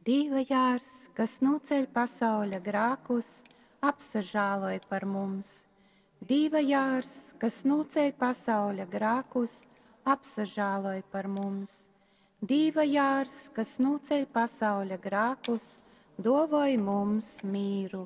Dieva jārs, kas nuceļ pasaules grēkus, apsažāloj par mums. Dieva jārs, kas nuceļ pasaules grēkus, apsažāloj par mums. Dieva jārs, kas nuceļ pasaules grēkus, dāvāj mums mīru.